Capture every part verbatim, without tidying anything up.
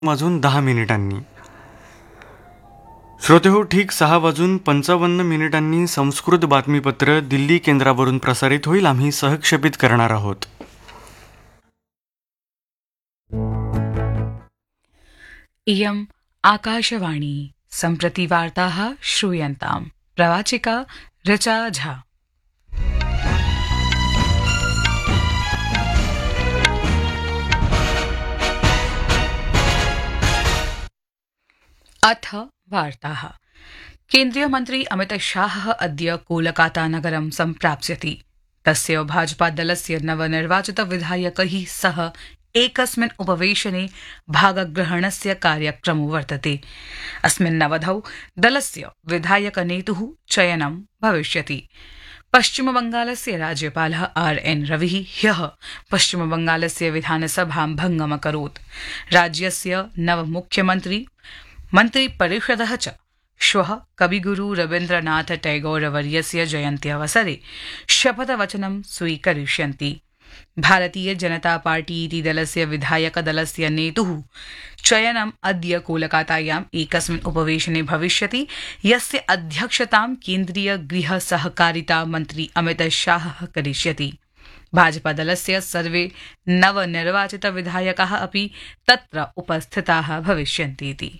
वाजून दहा मिनिटांनी. श्रोतेहो, ठीक सहा वाजून पंचावन्न मिनिटांनी संस्कृत बातमीपत्र दिल्ली केंद्रावरून प्रसारित होईल. आम्ही सहक्षेपित करणार आहोत. इयम् आकाशवाणी. सम्प्रति वार्ताः श्रूयन्ताम्. प्रवाचिका ऋचा झा. अथ वार्ताः. केन्द्रीय मन्त्री अमित शाहः अद्य कोलकाता नगरं सम्प्राप्स्यति. तस्य भाजपा दलस्य नवनिर्वाचित विधायकैः सह एकस्मिन् उपवेशने भागग्रहणस्य कार्यक्रमो वर्तते. अस्मिन्नवधौ दलस्य विधायकनेतुः चयनं भविष्यति. पश्चिमबंगालस्य राज्यपालः आर एन रविः ह्यः पश्चिमबंगालस्य विधानसभां भङ्गमकरोत्. राज्यस्य नवमुख्यमन्त्री मन्त्रिपरिषदः च श्वः कविगुरु रवीन्द्रनाथ टैगोरवर्यस्य जयन्त्यवसरे शपथवचनं स्वीकरिष्यन्ति. भारतीय जनता पार्टी इति दलस्य विधायकदलस्य नेतुः चयनम् अद्य कोलकातायाम् एकस्मिन् उपवेशने भविष्यति, यस्य अध्यक्षतां केन्द्रीय गृह सहकारिता मन्त्री अमित शाहः करिष्यति. भाजपादलस्य सर्वे नवनिर्वाचित विधायकाः अपि तत्र उपस्थिताः भविष्यन्तीति.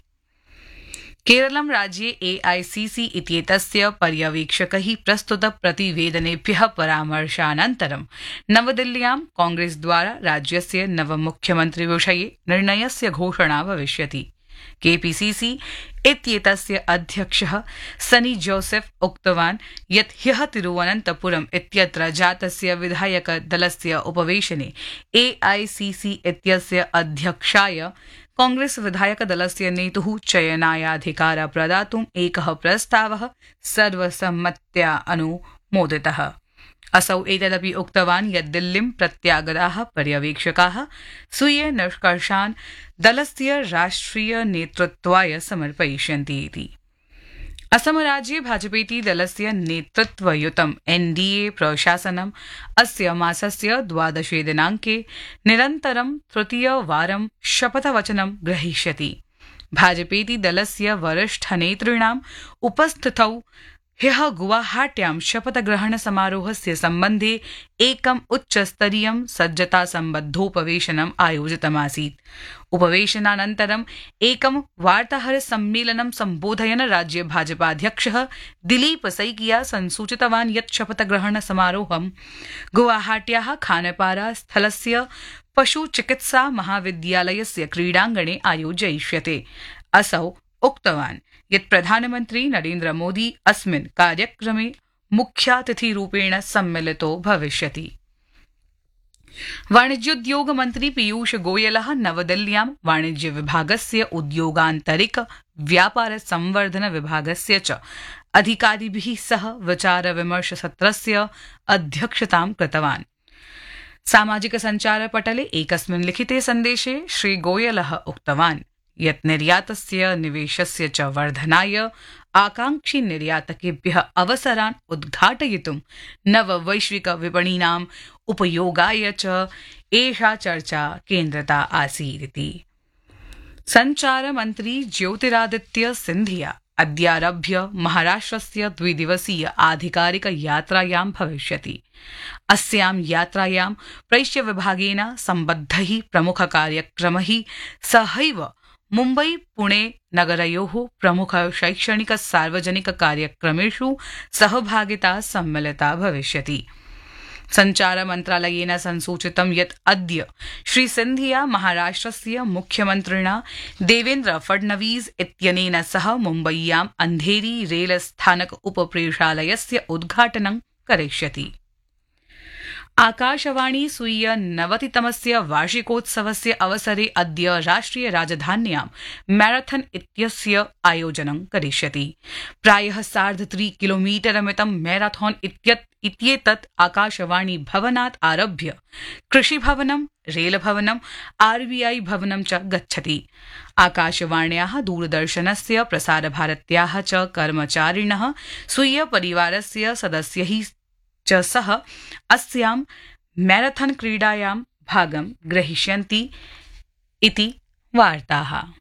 केरलं राज्ये एआईसीसी इत्येतस्य पर्यवेक्षकैः प्रस्तुत प्रतिवेदनेभ्यः परामर्शानन्तरं नवदिल्ल्यां कांग्रेसद्वारा राज्यस्य नवमुख्यमन्त्रिविषये निर्णयस्य घोषणा भविष्यति. केपीसीसी इत्येतस्य अध्यक्षः सनी जोसेफ उक्तवान् यत् ह्यः तिरुवनन्तपुरम् इत्यत्र जातस्य विधायकदलस्य उपवेशने एआईसीसी इत्यस्य अध्यक्षाय कांग्रेस विधायकदलस्य नेतुः चयनायाधिकार प्रदातुम् एकः प्रस्तावः सर्वसम्मत्या अनुमोदितः. असौ एतदपि उक्तवान् यत् दिल्लीं प्रत्यागताः पर्यवेक्षकाः स्वीय निष्कर्षान् दलस्य राष्ट्रिय नेतृत्वाय समर्पयिष्यन्ति इति. असमराज्ये भाजपेति दलस्य नेतृत्वयुतं एनडीए प्रशासनम् अस्य मासस्य द्वादशे दिनाङ्के निरन्तरं तृतीयवारं शपथवचनं ग्रहीष्यति. भाजपेति दलस्य वरिष्ठनेतॄणाम् उपस्थितौ ह्यः गुवाहाट्यां शपथग्रहण समारोहस्य सम्बन्धे एकम् उच्चस्तरीयं सज्जतासम्बद्धोपवेशनम् आयोजितमासीत्. उपवेशनानन्तरम् एकं वार्ताहर सम्मेलनं सम्बोधयन् राज्य भाजपाध्यक्षः दिलीप सैकिया संसूचितवान् यत् शपथग्रहण समारोहं गुवाहाट्याः खानपारा स्थलस्य पशुचिकित्सा महाविद्यालयस्य क्रीडाङ्गणे आयोजयिष्यते. असौ उक्तवान् यत् प्रधानमन्त्री नरेन्द्र मोदी अस्मिन् कार्यक्रमे मुख्यातिथिरूपेण सम्मिलितो भविष्यति. वाणिज्योद्योग मन्त्री पीयूष गोयलः नवदिल्ल्यां वाणिज्य विभागस्य उद्योगान्तरिक व्यापार संवर्धन विभागस्य च अधिकारिभिः सह विचार विमर्श सत्रस्य अध्यक्षतां कृतवान्. सामाजिक सञ्चार पटले एकस्मिन् लिखिते सन्देशे श्री गोयलः उक्तवान् यत् निर्यातस्य निवेशस्य च वर्धनाय आकांक्षी निर्यातकेभ्यः अवसरान् उद्घाटयितुं नववैश्विक विपणीनाम् उपयोगाय च एषा चर्चा केन्द्रिता आसीदिति. सञ्चारमन्त्री ज्योतिरादित्य सिन्धिया अद्यारभ्य महाराष्ट्रस्य द्विदिवसीय आधिकारिक यात्रायां भविष्यति. अस्यां यात्रायां प्रैष्यविभागेन सम्बद्धैः प्रमुखकार्यक्रमैः सहैव मुम्बई पुणे नगरयोः प्रमुख शैक्षणिक सार्वजनिक कार्यक्रमेषु सहभागिता सम्मिलिता भविष्यति. सञ्चार मन्त्रालयेन संसूचितं यत् अद्य श्री सिन्धिया महाराष्ट्रस्य मुख्यमन्त्रिणा देवेन्द्र फडणवीस इत्यनेन सह मुम्बय्याम् अन्धेरी रेल स्थानक उपप्रेषालयस्य उद्घाटनं करिष्यति. आकाशवाणी स्वीय नवतितमस्य वार्षिकोत्सवस्य अवसरे अद्य राष्ट्रिय राजधान्यां मैराथन इत्यस्य आयोजनं करिष्यति. प्रायः सार्धत्रि किलोमीटरमितं मैराथन इत्येतत् आकाशवाणी भवनात् आरभ्य कृषिभवनं, रेलभवनं, आरबीआई भवनं च गच्छति. आकाशवाण्याः दूरदर्शनस्य प्रसारभारत्याः च कर्मचारिणः स्वीय परिवारस्य सदस्यैः च सह अस्यां मैराथन क्रीडायां भागं ग्रहीष्यन्ति इति वार्ताः।